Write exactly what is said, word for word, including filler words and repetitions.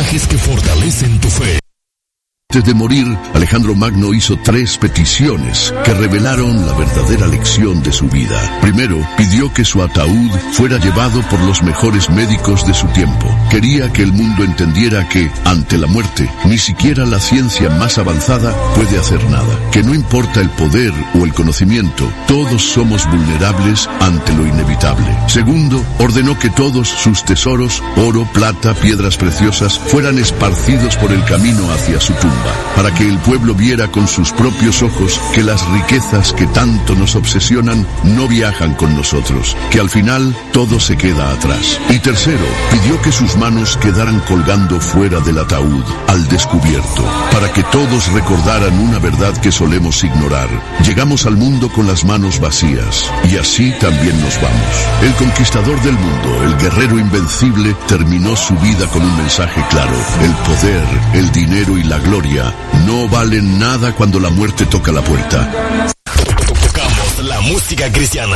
mensajes que fortalecen tu fe. Antes de morir, Alejandro Magno hizo tres peticiones que revelaron la verdadera lección de su vida. Primero, pidió que su ataúd fuera llevado por los mejores médicos de su tiempo. Quería que el mundo entendiera que, ante la muerte, ni siquiera la ciencia más avanzada puede hacer nada. Que no importa el poder o el conocimiento, todos somos vulnerables ante lo inevitable. Segundo, ordenó que todos sus tesoros, oro, plata, piedras preciosas, fueran esparcidos por el camino hacia su tumba, para que el pueblo viera con sus propios ojos que las riquezas que tanto nos obsesionan no viajan con nosotros, que al final todo se queda atrás. Y tercero, pidió que sus manos quedaran colgando fuera del ataúd, al descubierto, para que todos recordaran una verdad que solemos ignorar. Llegamos al mundo con las manos vacías, y así también nos vamos. El conquistador del mundo, el guerrero invencible, terminó su vida con un mensaje claro: el poder, el dinero y la gloria no valen nada cuando la muerte toca la puerta. Tocamos la música cristiana.